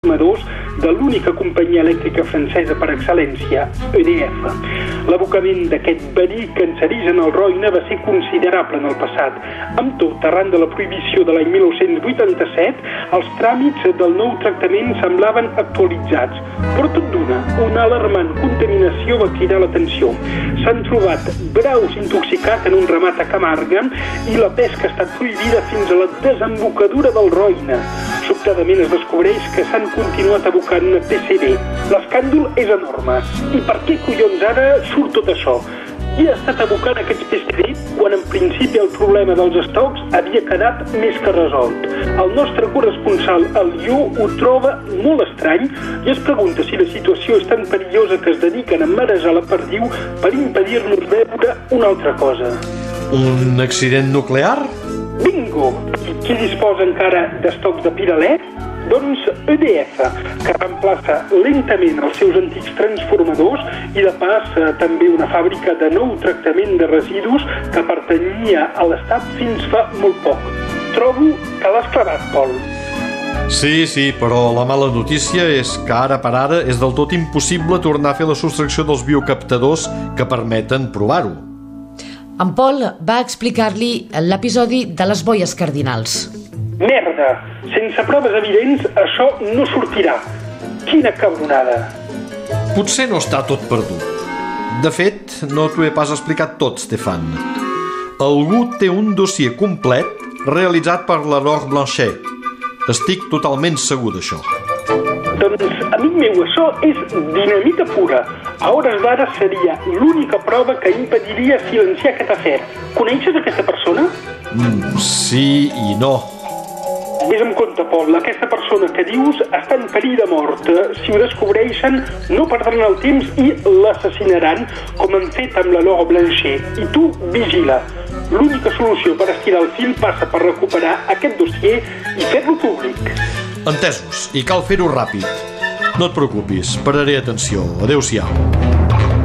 transformadors de l'única companyia elèctrica francesa per excel·lència, EDF. L'abocament d'aquest verí cancerigen al Roine va ser considerable en el passat. Amb tot, arran de la prohibició de l'any 1987, els tràmits del nou tractament semblaven actualitzats. Però tot d'una, una alarmant contaminació va cridar l'atenció. S'han trobat braus intoxicats en un ramat a Camarga i la pesca ha estat prohibida fins a la desembocadura del Roine. Sobtadament es descobreix que s'han continuat abocant PCB. L'escàndol és enorme. I per què collons ara surt tot això? Qui ha estat abocant aquests PCB quan en principi el problema dels estocs havia quedat més que resolt? El nostre corresponsal, el Lió, ho troba molt estrany i es pregunta si la situació és tan perillosa que es dediquen a marejar la perdiu per impedir-nos veure una altra cosa. Un accident nuclear? Bingo! I qui disposa encara d'estocs de Piralet? Doncs EDF, que reemplaça lentament els seus antics transformadors i de pas també una fàbrica de nou tractament de residus que pertanyia a l'Estat fins fa molt poc. Trobo que l'has clavat, Pol. Sí, però la mala notícia és que ara per ara és del tot impossible tornar a fer la sostracció dels biocaptadors que permeten provar-ho. En Pol va explicar-li l'episodi de les boies cardinals. Merda! Sense proves evidents, això no sortirà. Quina cabronada! Potser no està tot perdut. De fet, no t'ho he pas explicat tot, Stefan. Algú té un dossier complet realitzat per la Laure Blanchet. Estic totalment segur d'això. Doncs, amic meu, això és dinamita pura. A hores d'ara seria l'única prova que impediria silenciar aquest afer. Coneixes aquesta persona? Sí i no. Vés amb compte, Pol, aquesta persona que dius està en perill de mort. Si ho descobreixen, no perdran el temps i l'assasinaran, com han fet amb la Laure Blanchet. I tu, vigila. L'única solució per estirar el fil passa per recuperar aquest dossier i fer-lo públic. Entesos, i cal fer-ho ràpid. No et preocupis, pararé atenció. Adéu-siau.